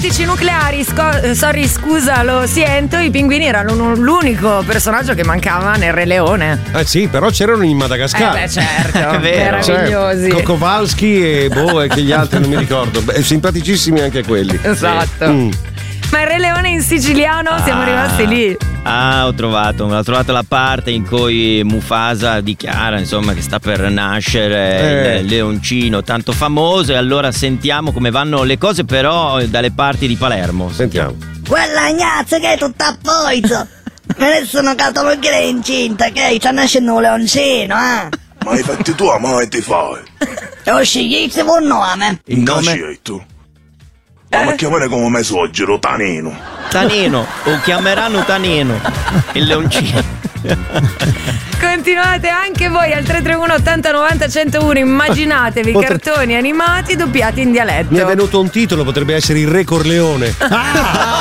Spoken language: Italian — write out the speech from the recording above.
Tattici nucleari, scusa, lo sento, i pinguini erano l'unico personaggio che mancava nel Re Leone. Sì, però c'erano in Madagascar. Certo, meravigliosi. Kowalski e che gli altri non mi ricordo. Simpaticissimi anche quelli. Esatto. Ma il Re Leone in siciliano siamo rimasti lì. Ho trovato la parte in cui Mufasa dichiara insomma che sta per nascere il leoncino tanto famoso, e allora sentiamo come vanno le cose però dalle parti di Palermo. Sentiamo. Quella gnazza che è tutta a poizzo. Me ne sono catalo che è incinta, che sta nascendo un leoncino, Ma hai fatti tu, ma ti fai? Ho scegliete un nome. Il nome? Tu? Ma chiamare come me suocero, Tanino. Tanino, o chiameranno Tanino, il leoncino. Continuate anche voi al 331 80 90 101. Immaginatevi cartoni animati doppiati in dialetto. Mi è venuto un titolo, potrebbe essere il Re Corleone.